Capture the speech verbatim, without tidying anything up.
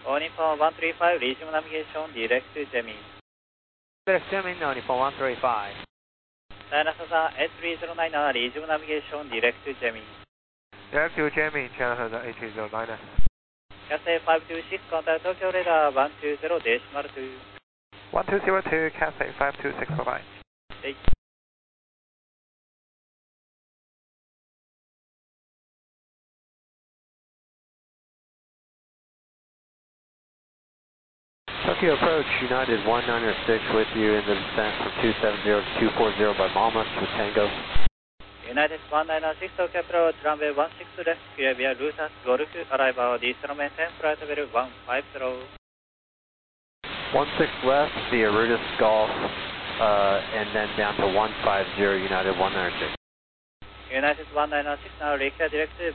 All Nippon one three five, resume navigation, direct to Gemini. Direct Gemini, All Nippon one three five. China Southern eight three zero nine, resume navigation, direct to Gemini. Direct to Gemini, China Southern eight three zero nine. Cathay five two six, contact Tokyo radar one two zero decimal two. one two zero two, Cathay five two six, bye-bye. Hey. Tokyo approach, United one nine six with you in the descent from two seven zero to two four zero by Malma to Tango. United one nine six, Tokyo approach, runway one six left, clear via Lutas, Golf, arrival, Eastern maintain, flight level one five zero. one six left via Rudis Golf, uh, and then down to one five zero, United one nine six. United one nine six, now reclear direct